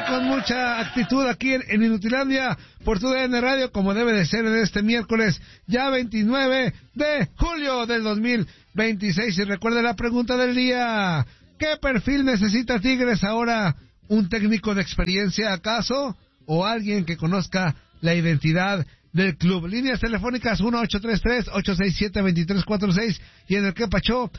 con mucha actitud aquí en Inutilandia por TUDN Radio, como debe de ser en este miércoles, ya 29 de julio del 2026. Y recuerda la pregunta del día: ¿qué perfil necesita Tigres ahora? ¿Un técnico de experiencia acaso? ¿O alguien que conozca la identidad del club? Líneas telefónicas 1-833-867-2346 y en el que Pachó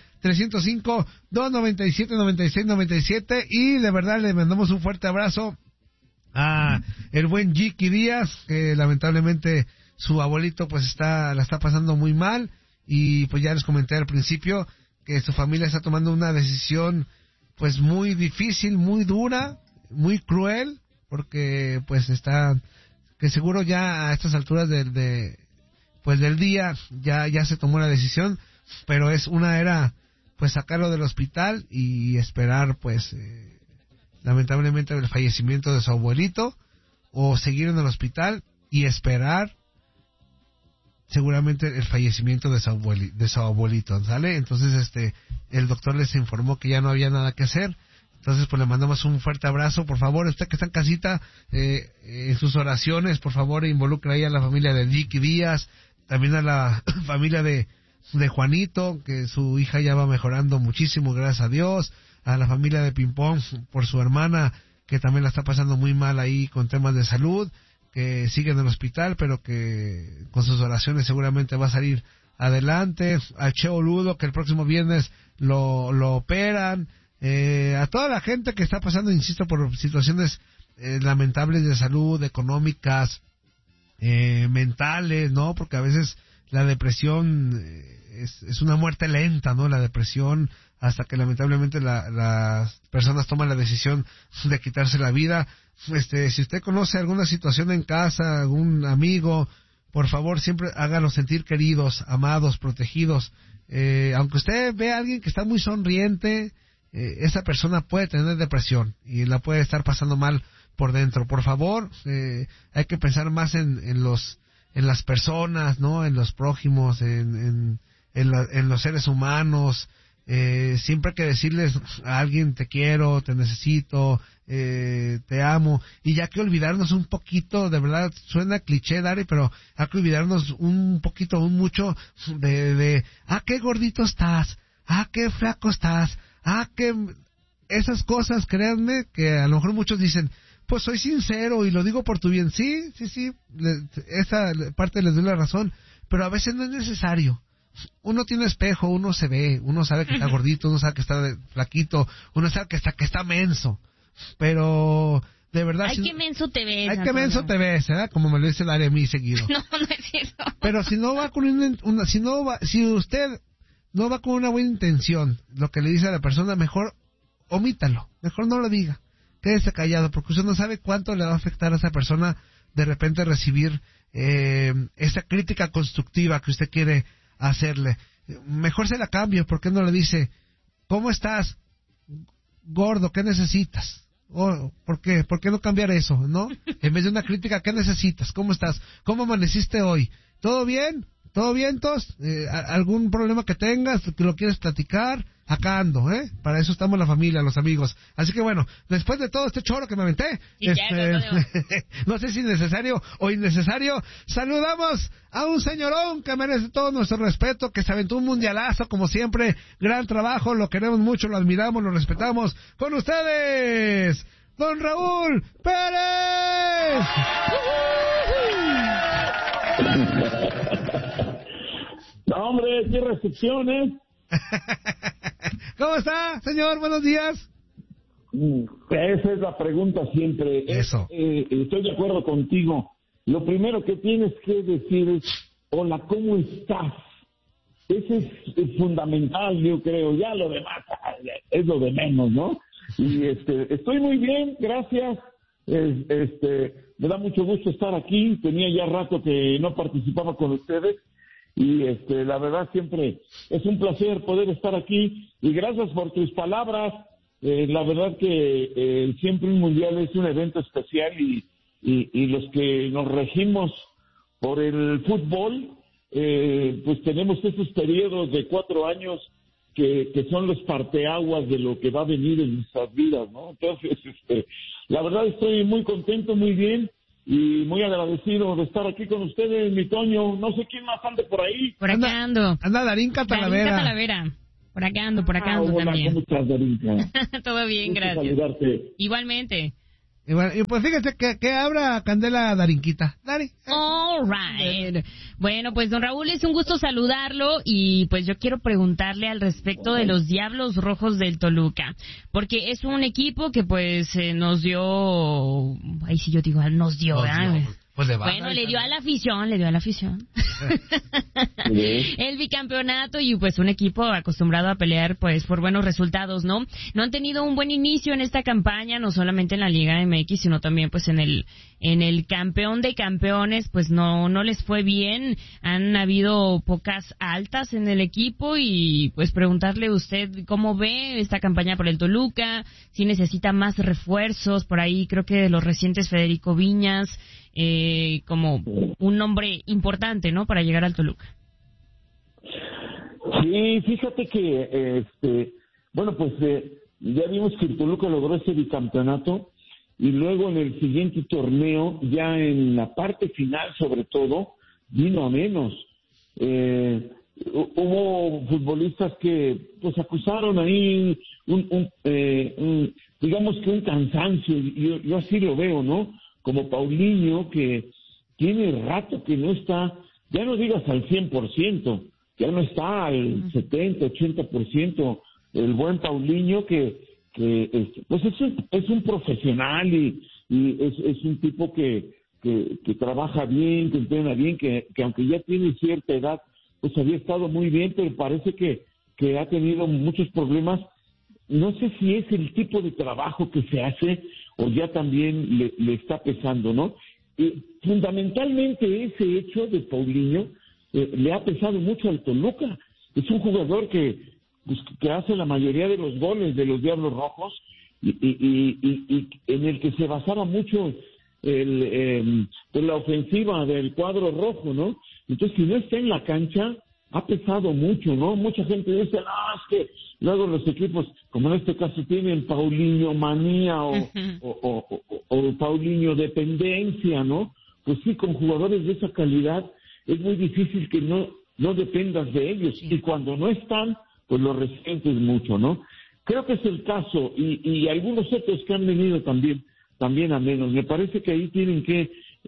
305-297-9697. Y de verdad le mandamos un fuerte abrazo a el buen Jiki Díaz, que lamentablemente su abuelito pues la está pasando muy mal, y pues ya les comenté al principio que su familia está tomando una decisión pues muy difícil, muy dura, muy cruel, porque pues que seguro ya a estas alturas del día ya se tomó la decisión, pero era pues sacarlo del hospital y esperar pues lamentablemente el fallecimiento de su abuelito, o seguir en el hospital y esperar seguramente el fallecimiento de su abuelito, ¿sale? Entonces el doctor les informó que ya no había nada que hacer. Entonces, pues le mandamos un fuerte abrazo. Por favor, usted que está en casita, en sus oraciones, por favor, involucre ahí a la familia de Jiki Díaz, también a la familia de Juanito, que su hija ya va mejorando muchísimo, gracias a Dios, a la familia de Pimpón por su hermana, que también la está pasando muy mal ahí con temas de salud, que sigue en el hospital, pero que con sus oraciones seguramente va a salir adelante. Al Cheo Ludo, que el próximo viernes lo operan. A toda la gente que está pasando, insisto, por situaciones lamentables de salud, económicas, mentales, ¿no? Porque a veces la depresión es una muerte lenta, ¿no? La depresión, hasta que lamentablemente las personas toman la decisión de quitarse la vida. Si usted conoce alguna situación en casa, algún amigo, por favor, siempre hágalo sentir queridos, amados, protegidos. Aunque usted vea a alguien que está muy sonriente, esa persona puede tener depresión y la puede estar pasando mal por dentro. Por favor, hay que pensar más en las personas, ¿no? En los prójimos, en los seres humanos. Siempre hay que decirles a alguien: te quiero, te necesito, te amo. Y ya que olvidarnos un poquito, de verdad, suena cliché, Dari, pero hay que olvidarnos un poquito, mucho de qué gordito estás, qué flaco estás, que esas cosas, créanme, que a lo mejor muchos dicen, pues soy sincero y lo digo por tu bien. Sí, esa parte les doy la razón, pero a veces no es necesario. Uno tiene espejo, uno se ve, uno sabe que está gordito, uno sabe que está flaquito, uno sabe que está menso, pero de verdad... Ay, qué menso te ves. Ay, qué menso te ves, ¿eh? Como me lo dice el área a mí seguido. No es eso. Pero si no va con si usted no va con una buena intención, lo que le dice a la persona, mejor omítalo, mejor no lo diga, quédese callado, porque usted no sabe cuánto le va a afectar a esa persona de repente recibir esa crítica constructiva que usted quiere hacerle. Mejor se la cambio. ¿Por qué no le dice: ¿cómo estás, gordo? ¿Qué necesitas? ¿Por qué no cambiar eso, no? En vez de una crítica, ¿qué necesitas? ¿Cómo estás? ¿Cómo amaneciste hoy? ¿Todo bien? ¿Todo bien, Tos? ¿Algún problema que tengas, que lo quieres platicar? Acá ando, Para eso estamos la familia, los amigos. Así que bueno, después de todo este choro que me aventé, no sé si necesario o innecesario, saludamos a un señorón que merece todo nuestro respeto, que se aventó un mundialazo, como siempre. Gran trabajo, lo queremos mucho, lo admiramos, lo respetamos. Con ustedes, don Raúl Pérez. No, hombre, qué recepciones. ¿Cómo está, señor? Buenos días. Esa es la pregunta siempre. Eso. Estoy de acuerdo contigo. Lo primero que tienes que decir es: hola, ¿cómo estás? Ese es fundamental, yo creo. Ya lo demás es lo de menos, ¿no? Y estoy muy bien, gracias. Me da mucho gusto estar aquí. Tenía ya rato que no participaba con ustedes. Y la verdad siempre es un placer poder estar aquí, y gracias por tus palabras. La verdad que siempre un mundial es un evento especial, y los que nos regimos por el fútbol, pues tenemos estos periodos de 4 años que son los parteaguas de lo que va a venir en nuestras vidas, ¿no? Entonces, la verdad estoy muy contento, muy bien, y muy agradecido de estar aquí con ustedes, mi Toño. No sé quién más ande por ahí. Por acá ando. Anda Darinka Talavera. Darinka Talavera. Por acá ando Hola, también. ¿cómo estás, Darinka? Todo bien, gracias. Saludarte. Igualmente. Y bueno, y pues fíjese que abra Candela Darinquita. Dari. All right. Bueno, pues don Raúl, es un gusto saludarlo y pues yo quiero preguntarle al respecto de los Diablos Rojos del Toluca, porque es un equipo que pues nos dio, ahí sí yo digo, nos dio, ¿verdad? Pues bueno, le dio a la afición. El bicampeonato y pues un equipo acostumbrado a pelear pues por buenos resultados, ¿no? No han tenido un buen inicio en esta campaña, no solamente en la Liga MX, sino también pues en el campeón de campeones, pues no les fue bien. Han habido pocas altas en el equipo y pues preguntarle a usted cómo ve esta campaña por el Toluca, si necesita más refuerzos. Por ahí creo que de los recientes Federico Viñas, como un nombre importante, ¿no?, para llegar al Toluca. Sí, fíjate que, bueno, pues ya vimos que el Toluca logró ese bicampeonato y luego en el siguiente torneo, ya en la parte final sobre todo, vino a menos. Hubo futbolistas que pues acusaron ahí digamos que un cansancio, yo así lo veo, ¿no? Como Paulinho, que tiene rato que no está, ya no digas al 100%, ya no está al 70, 80%, el buen Paulinho que pues es un profesional y es un tipo que trabaja bien, que entrena bien, que aunque ya tiene cierta edad, pues había estado muy bien, pero parece que ha tenido muchos problemas. No sé si es el tipo de trabajo que se hace o ya también le está pesando, ¿no? Fundamentalmente ese hecho de Paulinho le ha pesado mucho al Toluca. Es un jugador que hace la mayoría de los goles de los Diablos Rojos y en el que se basaba mucho la ofensiva del cuadro rojo, ¿no? Entonces, si no está en la cancha, ha pesado mucho, ¿no? Mucha gente dice, no, es que luego los equipos, como en este caso, tienen Paulinho manía o Paulinho dependencia, ¿no? Pues sí, con jugadores de esa calidad es muy difícil que no dependas de ellos. Sí. Y cuando no están, pues lo resientes mucho, ¿no? Creo que es el caso, y algunos otros que han venido también a menos. Me parece que ahí tienen que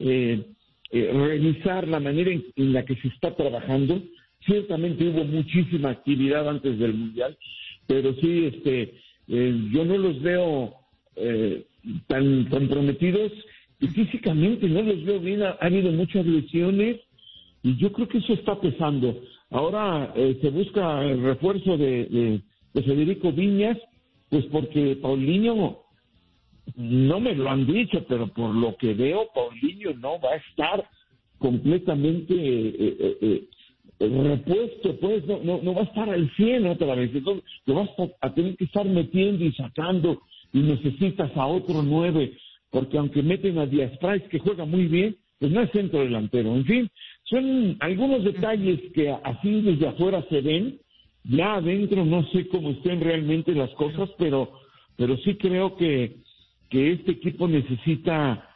revisar la manera en la que se está trabajando. Ciertamente hubo muchísima actividad antes del Mundial, pero sí, yo no los veo tan comprometidos y físicamente no los veo bien. Ha habido muchas lesiones y yo creo que eso está pesando. Ahora se busca el refuerzo de Federico Viñas, pues porque Paulinho, no me lo han dicho, pero por lo que veo, Paulinho no va a estar completamente repuesto, pues no va a estar al 100 otra vez. Entonces lo vas a tener que estar metiendo y sacando, y necesitas a otro 9, porque aunque meten a Díaz Price, que juega muy bien, pues no es centro delantero. En fin, son algunos detalles que así desde afuera se ven. Ya adentro no sé cómo estén realmente las cosas, pero sí creo que este equipo necesita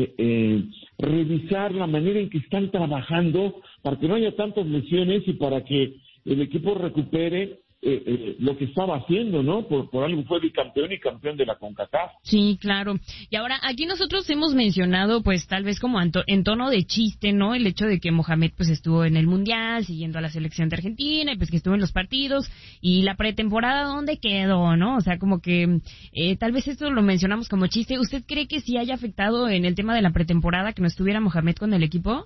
revisar la manera en que están trabajando para que no haya tantas lesiones y para que el equipo recupere lo que estaba haciendo, ¿no? Por algo fue bicampeón y campeón de la CONCACAF. Sí, claro. Y ahora, aquí nosotros hemos mencionado, pues, tal vez como en tono de chiste, ¿no? El hecho de que Mohamed, pues, estuvo en el Mundial, siguiendo a la selección de Argentina, y pues que estuvo en los partidos, y la pretemporada, ¿dónde quedó, no? O sea, como que, tal vez esto lo mencionamos como chiste. ¿Usted cree que sí haya afectado en el tema de la pretemporada que no estuviera Mohamed con el equipo?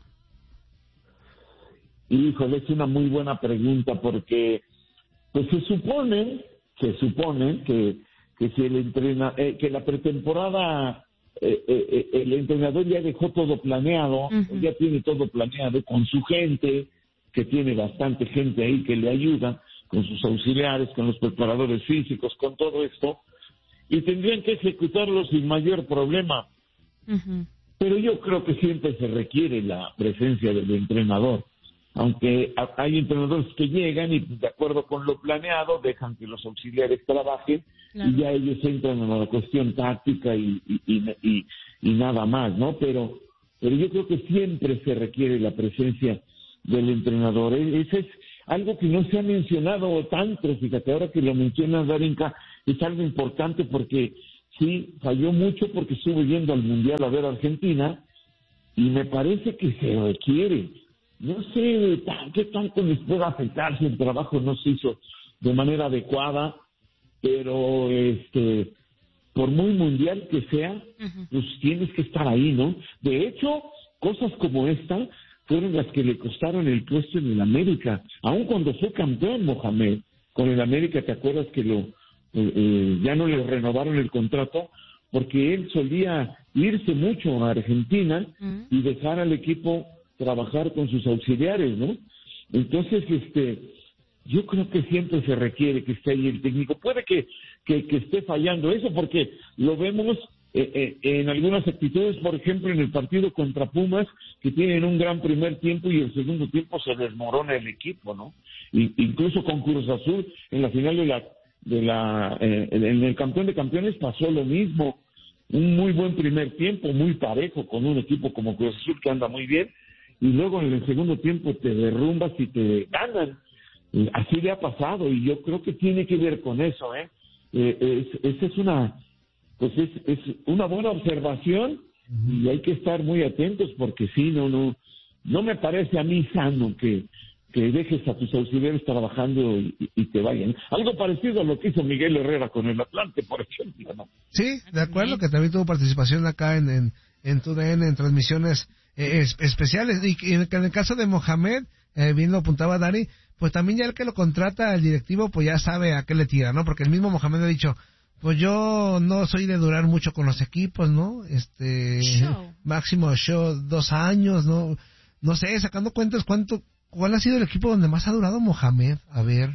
Híjole, es una muy buena pregunta, porque pues se supone que si que la pretemporada el entrenador ya dejó todo planeado, ya tiene todo planeado con su gente, que tiene bastante gente ahí que le ayuda, con sus auxiliares, con los preparadores físicos, con todo esto, y tendrían que ejecutarlo sin mayor problema. Pero yo creo que siempre se requiere la presencia del entrenador. aunque hay entrenadores que llegan y de acuerdo con lo planeado dejan que los auxiliares trabajen, claro, y ya ellos entran en la cuestión táctica y nada más, ¿no? Pero yo creo que siempre se requiere la presencia del entrenador. Ese es algo que no se ha mencionado tanto, fíjate, ahora que lo mencionas, Darinka, es algo importante porque sí, falló mucho porque estuve yendo al Mundial a ver a Argentina y me parece que se requiere. No sé qué tanto les puede afectar si el trabajo no se hizo de manera adecuada, pero por muy mundial que sea, pues tienes que estar ahí, ¿no? De hecho, cosas como esta fueron las que le costaron el puesto en el América, aun cuando fue campeón Mohamed con el América. ¿Te acuerdas que ya no le renovaron el contrato? Porque él solía irse mucho a Argentina y dejar al equipo trabajar con sus auxiliares, ¿no? Entonces, yo creo que siempre se requiere que esté ahí el técnico. Puede que esté fallando eso, porque lo vemos en algunas actitudes, por ejemplo, en el partido contra Pumas, que tienen un gran primer tiempo y el segundo tiempo se desmorona el equipo, ¿no? Incluso con Cruz Azul, en la final en el campeón de campeones pasó lo mismo. Un muy buen primer tiempo, muy parejo, con un equipo como Cruz Azul que anda muy bien, y luego en el segundo tiempo te derrumbas y te ganan. Así le ha pasado, y yo creo que tiene que ver con eso, esa es una buena observación, y hay que estar muy atentos, porque sí, no me parece a mí sano que dejes a tus auxiliares trabajando y te vayan. Algo parecido a lo que hizo Miguel Herrera con el Atlante, por ejemplo, ¿no? Sí, de acuerdo, que también tuvo participación acá en TUDN, en transmisiones especiales, y en el caso de Mohamed, bien lo apuntaba Dani, pues también ya el que lo contrata, el directivo, pues ya sabe a qué le tira, ¿no? Porque el mismo Mohamed ha dicho, pues yo no soy de durar mucho con los equipos, ¿no? Máximo show 2 años, no sé, sacando cuentas, ¿cuál ha sido el equipo donde más ha durado Mohamed? A ver,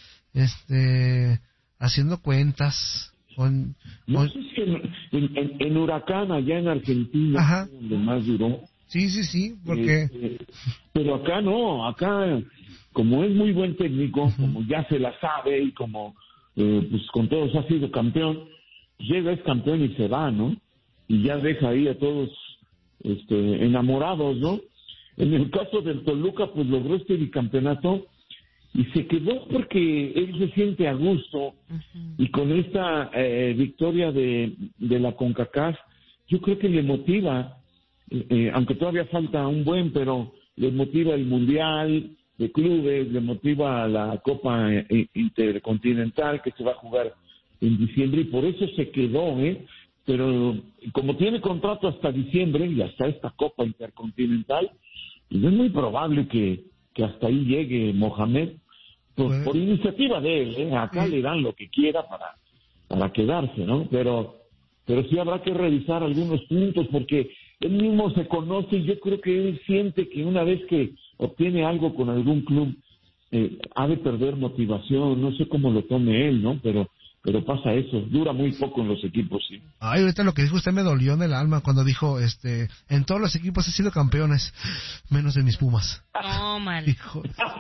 haciendo cuentas. No sé si en Huracán, allá en Argentina, ajá, donde más duró. Sí, porque... pero acá no, acá, como es muy buen técnico, como ya se la sabe y como pues con todos ha sido campeón, llega, es campeón y se va, ¿no? Y ya deja ahí a todos enamorados, ¿no? En el caso del Toluca, pues logró este bicampeonato y se quedó porque él se siente a gusto, y con esta victoria de la CONCACAF, yo creo que le motiva, aunque todavía falta un buen, pero le motiva el Mundial de Clubes, le motiva la Copa Intercontinental que se va a jugar en diciembre, y por eso se quedó, pero como tiene contrato hasta diciembre y hasta esta Copa Intercontinental, pues es muy probable que hasta ahí llegue Mohamed, por iniciativa de él, acá le dan lo que quiera para quedarse, ¿no? Pero sí habrá que revisar algunos puntos, porque él mismo se conoce, y yo creo que él siente que una vez que obtiene algo con algún club, ha de perder motivación. No sé cómo lo tome él, ¿no? Pero pasa eso, dura muy poco en los equipos, sí. Ay, ahorita lo que dijo usted me dolió en el alma cuando dijo, en todos los equipos he sido campeones, menos en mis Pumas. No, mal. Hijo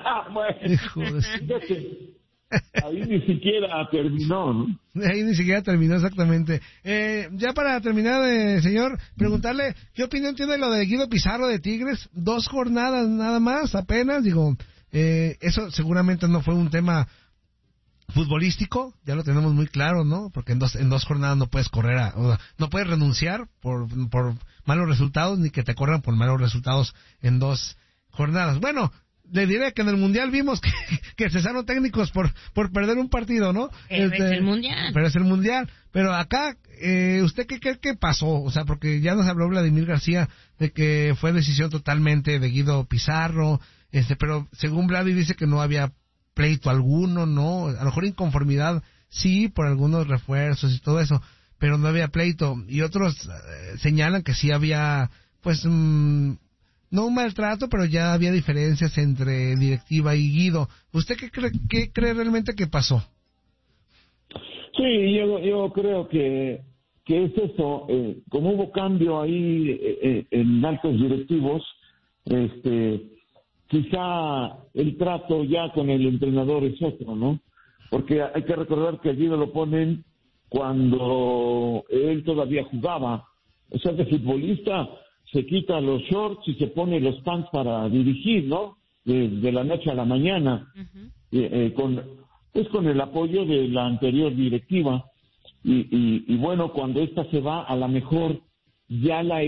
de... Ahí ni siquiera terminó, ¿no? Ahí ni siquiera terminó, exactamente. Ya para terminar, señor, preguntarle, ¿qué opinión tiene lo de Guido Pizarro de Tigres? 2 jornadas nada más, apenas, digo, eso seguramente no fue un tema futbolístico, ya lo tenemos muy claro, ¿no? Porque en dos jornadas no puedes no puedes renunciar por malos resultados, ni que te corran por malos resultados en 2 jornadas. Bueno, le diré que en el Mundial vimos que cesaron técnicos por perder un partido, ¿no? Pero es el Mundial. Pero es el Mundial. Pero acá, ¿usted qué cree que pasó? O sea, porque ya nos habló Vladimir García de que fue decisión totalmente de Guido Pizarro, pero según Vladi dice que no había pleito alguno, ¿no? A lo mejor inconformidad, sí, por algunos refuerzos y todo eso, pero no había pleito. Y otros señalan que sí había, pues, no un maltrato, pero ya había diferencias entre directiva y Guido. ¿Usted qué cree realmente que pasó? Sí, yo creo que es eso. Como hubo cambio ahí en altos directivos, quizá el trato ya con el entrenador es otro, ¿no? Porque hay que recordar que allí lo ponen cuando él todavía jugaba. O sea, de futbolista se quita los shorts y se pone los pants para dirigir, ¿no? De la noche a la mañana, con el apoyo de la anterior directiva. Y bueno, cuando esta se va, a lo mejor ya la